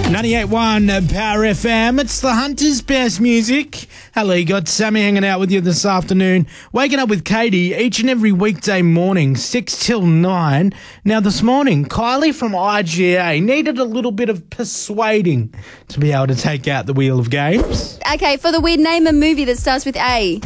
98.1 Power FM. It's the Hunter's Best Music. Hello, you got Sammy hanging out with you this afternoon. Waking up with Katie each and every weekday morning, 6 till 9. Now, this morning, Kylie from IGA needed a little bit of persuading to be able to take out the wheel of games. Okay, for the win, name a movie that starts with A.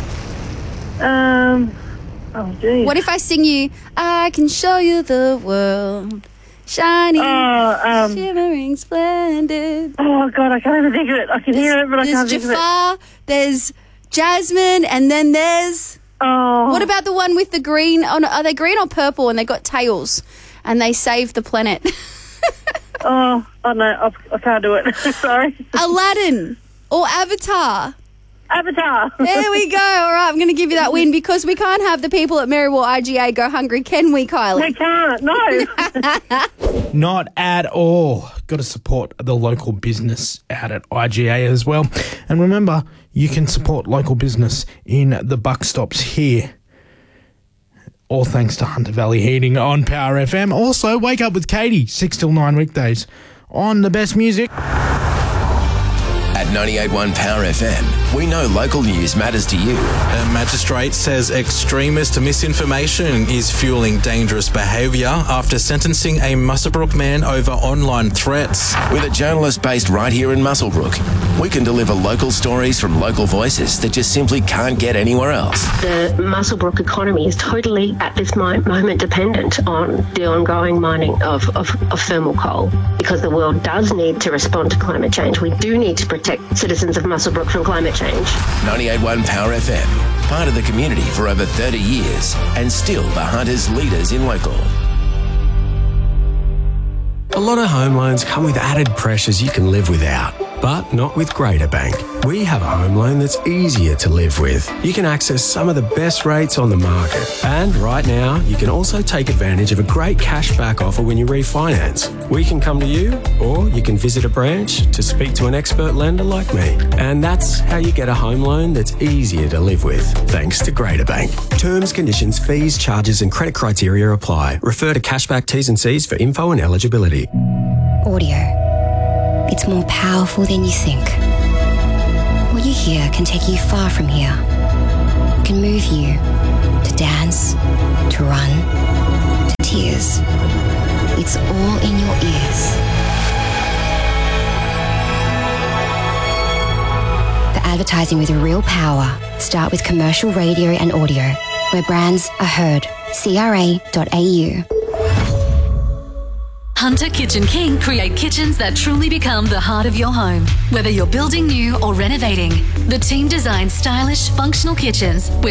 Oh, geez. What if I sing you, I can show you the world, shining, shimmering, splendid. Oh, God, I can't even think of it. I can hear it, but I can't think of it. There's Jafar, there's Jasmine, and then there's... Oh. What about the one with the green... Oh, no, are they green or purple and they got tails and they save the planet? Oh, no, I can't do it. Sorry. Aladdin or Avatar. Avatar. There we go. All right, I'm going to give you that win because we can't have the people at Marywall IGA go hungry, can we, Kylie? We can't, no. Not at all. Got to support the local business out at IGA as well. And remember, you can support local business in the buck stops here. All thanks to Hunter Valley Heating on Power FM. Also, Wake Up with Katie, 6 till 9 weekdays on the best music. At 98.1 Power FM, we know local news matters to you. A magistrate says extremist misinformation is fueling dangerous behaviour after sentencing a Muswellbrook man over online threats. With a journalist based right here in Muswellbrook, we can deliver local stories from local voices that just simply can't get anywhere else. The Muswellbrook economy is totally, at this moment, dependent on the ongoing mining of thermal coal. Because the world does need to respond to climate change, we do need to protect citizens of Muswellbrook from climate change. 98.1 Power FM, part of the community for over 30 years and still the Hunters leaders in local. A lot of home loans come with added pressures you can live without, but not with Greater Bank. We have a home loan that's easier to live with. You can access some of the best rates on the market. And right now, you can also take advantage of a great cashback offer when you refinance. We can come to you, or you can visit a branch to speak to an expert lender like me. And that's how you get a home loan that's easier to live with, thanks to Greater Bank. Terms, conditions, fees, charges and credit criteria apply. Refer to cashback T's and C's for info and eligibility. Audio. It's more powerful than you think. What you hear can take you far from here. It can move you to dance, to run, to tears. It's all in your ears. The advertising with real power. Start with commercial radio and audio, where brands are heard. CRA.au. Hunter Kitchen King create kitchens that truly become the heart of your home. Whether you're building new or renovating, the team designs stylish, functional kitchens where